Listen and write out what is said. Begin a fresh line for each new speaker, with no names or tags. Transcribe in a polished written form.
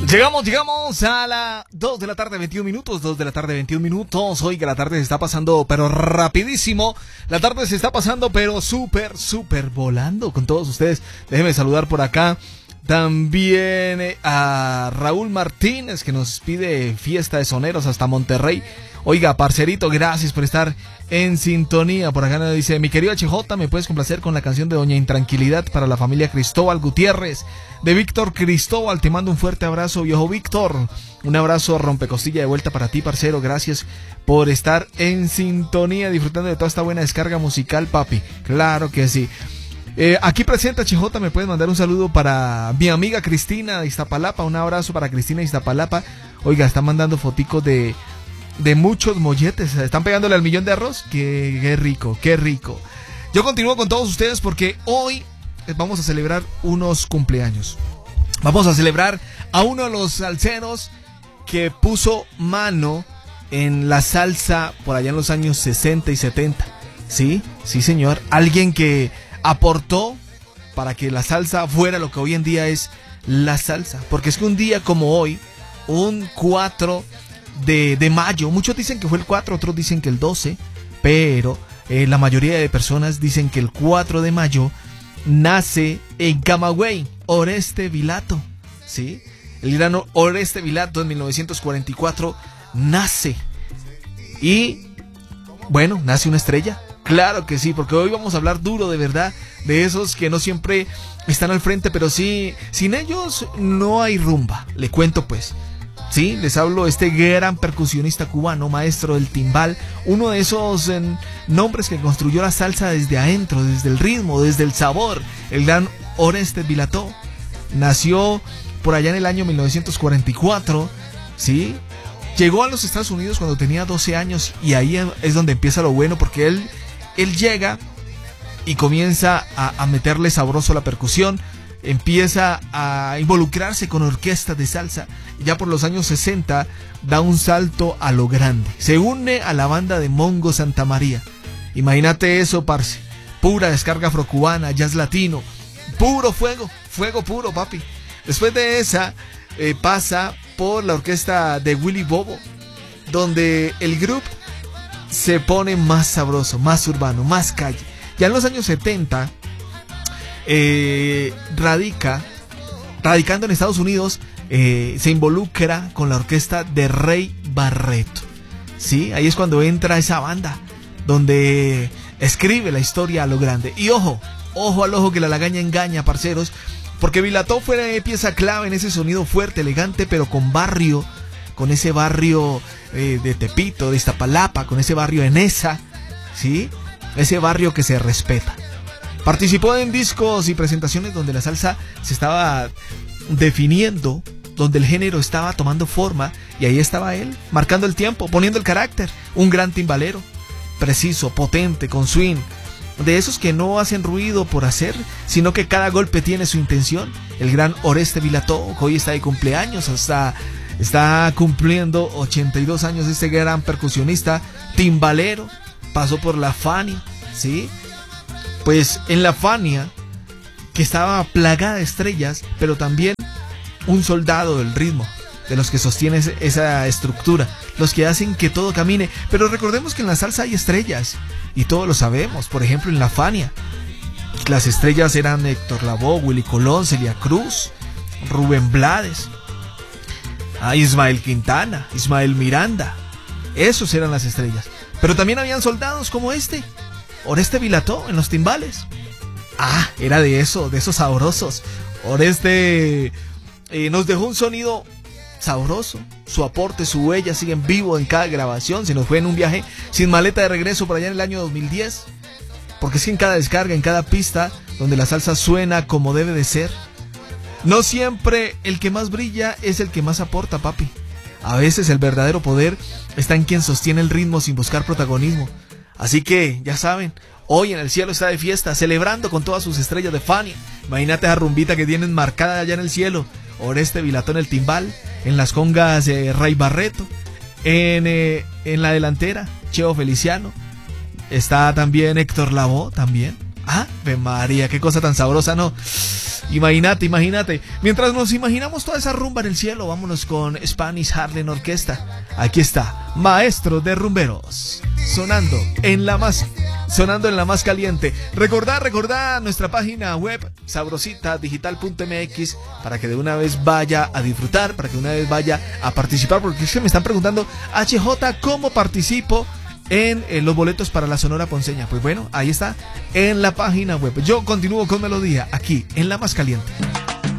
Llegamos a las 2 de la tarde, 21 minutos, 2 de la tarde, 21 minutos. Oiga, la tarde se está pasando, pero rapidísimo. La tarde se está pasando, pero súper volando con todos ustedes. Déjenme saludar por acá también a Raúl Martínez, que nos pide fiesta de soneros hasta Monterrey. Oiga, parcerito, gracias por estar en sintonía. Por acá nos dice: mi querido HJ, ¿me puedes complacer con la canción de Doña Intranquilidad para la familia Cristóbal Gutiérrez? De Víctor Cristóbal, te mando un fuerte abrazo, viejo Víctor. Un abrazo rompecostilla de vuelta para ti, parcero. Gracias por estar en sintonía, disfrutando de toda esta buena descarga musical, papi. Claro que sí. Aquí presente, HJ, ¿me puedes mandar un saludo para mi amiga Cristina de Iztapalapa? Un abrazo para Cristina de Iztapalapa. Oiga, está mandando foticos de muchos molletes. Están pegándole al millón de arroz. Qué rico, qué rico. Yo continúo con todos ustedes porque hoy vamos a celebrar unos cumpleaños. Vamos a celebrar a uno de los salseros que puso mano en la salsa por allá en los años 60 y 70. Sí, señor. Alguien que aportó para que la salsa fuera lo que hoy en día es la salsa. Porque es que un día como hoy, un 4 de mayo, muchos dicen que fue el 4, otros dicen que el 12, pero la mayoría de personas dicen que el 4 de mayo nace en Camagüey Oreste Vilato, ¿sí? El gran Oreste Vilato en 1944 nace. Y bueno, nace una estrella. Claro que sí, porque hoy vamos a hablar duro de verdad, de esos que no siempre están al frente, pero sí, sin ellos no hay rumba. Le cuento pues. Sí, les hablo de este gran percusionista cubano, maestro del timbal, uno de esos nombres que construyó la salsa desde adentro, desde el ritmo, desde el sabor. El gran Oreste Vilato nació por allá en el año 1944, ¿sí? Llegó a los Estados Unidos cuando tenía 12 años y ahí es donde empieza lo bueno, porque él llega y comienza a meterle sabroso a la percusión. Empieza a involucrarse con orquestas de salsa y ya por los años 60 da un salto a lo grande. Se une a la banda de Mongo Santa María. Imagínate eso, parce. Pura descarga afrocubana, jazz latino, puro fuego puro, papi. Después de esa pasa por la orquesta de Willy Bobo, donde el grupo se pone más sabroso, más urbano, más calle. Ya en los años 70 radicando en Estados Unidos, se involucra con la orquesta de Rey Barreto. ¿Sí? Ahí es cuando entra esa banda, donde escribe la historia a lo grande. Y ojo al ojo que la lagaña engaña, parceros, porque Vilato fue pieza clave en ese sonido fuerte, elegante, pero con barrio, con ese barrio de Tepito, de Iztapalapa, con ese barrio en esa, ¿sí? Ese barrio que se respeta. Participó en discos y presentaciones donde la salsa se estaba definiendo, donde el género estaba tomando forma, y ahí estaba él, marcando el tiempo, poniendo el carácter. Un gran timbalero, preciso, potente, con swing, de esos que no hacen ruido por hacer, sino que cada golpe tiene su intención. El gran Oreste Vilato, que hoy está de cumpleaños, está cumpliendo 82 años, este gran percusionista, timbalero, pasó por la Fania, ¿sí? Pues en la Fania, que estaba plagada de estrellas, pero también un soldado del ritmo, de los que sostiene esa estructura, los que hacen que todo camine. Pero recordemos que en la salsa hay estrellas, y todos lo sabemos. Por ejemplo, en la Fania, las estrellas eran Héctor Lavoe, Willy Colón, Celia Cruz, Rubén Blades, Ismael Quintana, Ismael Miranda. Esos eran las estrellas. Pero también habían soldados como Oreste Vilato en los timbales. Era de esos sabrosos. Oreste nos dejó un sonido sabroso. Su aporte, su huella siguen vivo en cada grabación. Se nos fue en un viaje sin maleta de regreso por allá en el año 2010. Porque es que en cada descarga, en cada pista donde la salsa suena como debe de ser, no siempre el que más brilla es el que más aporta, papi. A veces el verdadero poder está en quien sostiene el ritmo sin buscar protagonismo. Así que, ya saben, hoy en el cielo está de fiesta, celebrando con todas sus estrellas de Fania. Imagínate esa rumbita que tienen marcada allá en el cielo. Oreste Vilato en el timbal, en las congas Rey Barreto, en la delantera, Cheo Feliciano. Está también Héctor Lavoe, también. Ave María, qué cosa tan sabrosa, ¿no? Imagínate. Mientras nos imaginamos toda esa rumba en el cielo, vámonos con Spanish Harlem Orquesta. Aquí está, Maestro de Rumberos, sonando en la más caliente. Recordá nuestra página web sabrositadigital.mx para que de una vez vaya a disfrutar, para que de una vez vaya a participar, porque es que me están preguntando, HJ, ¿cómo participo en los boletos para la Sonora Ponceña? Pues bueno, ahí está, en la página web. Yo continúo con Melodía, aquí, en La Más Caliente.